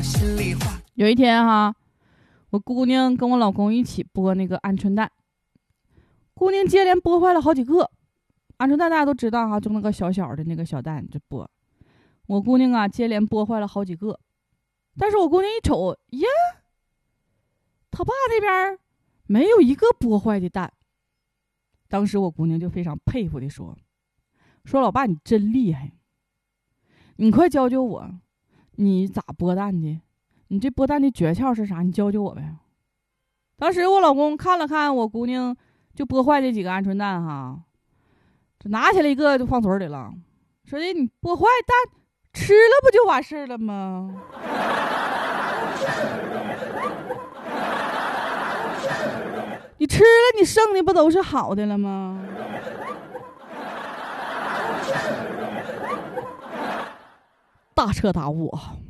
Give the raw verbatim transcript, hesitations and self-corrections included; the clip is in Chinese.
心里话。 有一天哈，我姑娘跟我老公一起剥那个鹌鹑蛋，姑娘接连剥坏了好几个。鹌鹑蛋大家都知道哈，就那个小小的那个小蛋就剥。我姑娘啊，接连剥坏了好几个。但是我姑娘一瞅，呀，他爸那边没有一个剥坏的蛋。当时我姑娘就非常佩服的说：“说老爸你真厉害，你快教教我，你咋剥蛋的？你这剥蛋的诀窍是啥？你教教我呗。”当时我老公看了看我姑娘就剥坏的几个鹌鹑蛋哈，就拿起来一个就放嘴里了，说：“你剥坏蛋吃了不就完事了吗？”你吃了，你剩的不都是好的了吗？大彻大悟啊！